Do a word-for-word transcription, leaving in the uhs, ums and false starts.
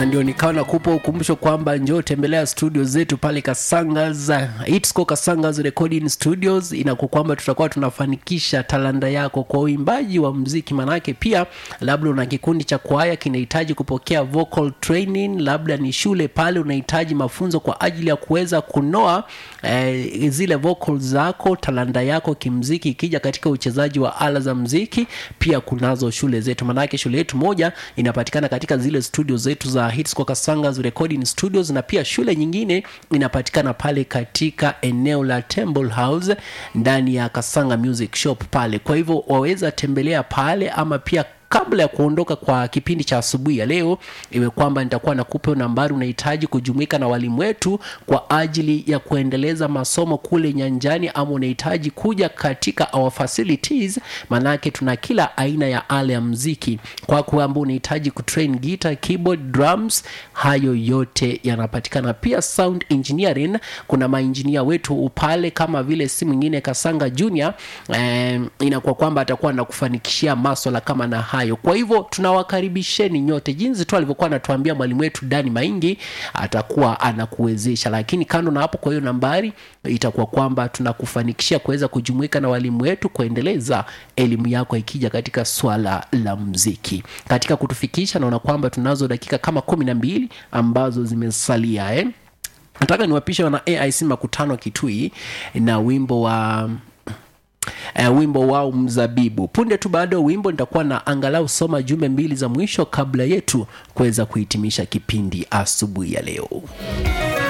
na ndio nikawa nakupa ukumbusho kwamba njoo tembelea studio zetu pale Kasanga's Hitsco Kasanga's Recording Studios. Inakuwa kwamba tutakuwa tunafanikisha talanta yako kwa uimbaji wa muziki. Manake pia labda una kikundi cha kwaya kinahitaji kupokea vocal training, labda ni shule pale unahitaji mafunzo kwa ajili ya kuweza kunoa eh, zile vocals zako, talanta yako kimuziki ikija katika uchezaji wa ala za muziki. Pia kunazo shule zetu, manake shule yetu moja inapatikana katika zile studio zetu za Hitsco Kasanga's Recording Studios, na pia shule nyingine inapatikana pale katika eneo la Temple House ndani ya Kasanga Music Shop pale. Kwa hivyo waweza tembelea pale, ama pia kabla ya kuondoka kwa kipindi cha asubuhi ya leo, iwe kwamba nitakuwa nakupa nambari unahitaji kujumuika na walimu wetu kwa ajili ya kuendeleza masomo kule nyanjani, ama unahitaji kuja katika our facilities. Manake tuna kila aina ya ala ya muziki. Kwa kwamba unahitaji kutrain guitar, keyboard, drums, hayo yote yanapatikana. Pia sound engineering, kuna maengineer wetu pale kama vile si mwingine Kasanga Junior, eh, inakuwa kwamba atakuwa anakufanikishia masuala kama na hayo. Kwa hivyo tunawakaribisheni nyote, jinsi tu alivyokuwa anatuambia mwalimu wetu Dani Maingi, atakuwa anakuwezesha. Lakini kando na hapo, kwa hiyo nambari itakuwa kwamba tunakufanikishia kuweza kujumuika na walimu wetu kuendeleza elimu yako ikija katika swala la muziki. Katika kutufikisha, naona kwamba tunazo dakika kama kumi na mbili ambazo zimesalia eh. Nataka niwapishe wana A I C Makutano Kitui na wimbo wa Uh, wimbo wao Mzabibu. Punde tu baada ya wimbo nitakuwa na angalau soma jumbe mbili za mwisho kabla yetu kuweza kuhitimisha kipindi asubuhi ya leo.